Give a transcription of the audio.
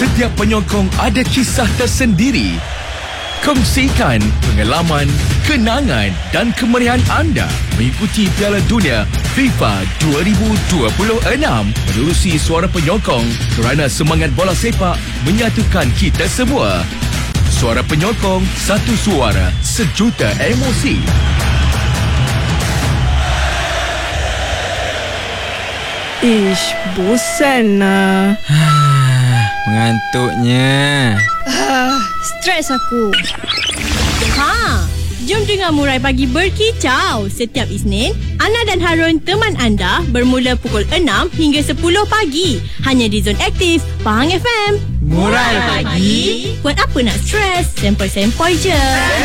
Setiap penyokong ada kisah tersendiri. Kongsikan pengalaman, kenangan dan kemeriahan anda mengikuti Piala Dunia FIFA 2026 menerusi Suara Penyokong kerana semangat bola sepak menyatukan kita semua. Suara Penyokong, satu suara, sejuta emosi. Ish, bosan lah. Mengantuknya. Stres aku. Jom dengar Murai Pagi berkicau. Setiap Isnin, Ana dan Harun teman anda bermula pukul 6 hingga 10 pagi. Hanya di Zon Aktif, Pahang FM. Murai Pagi. Buat apa nak stres? Sempoi-sempoi je.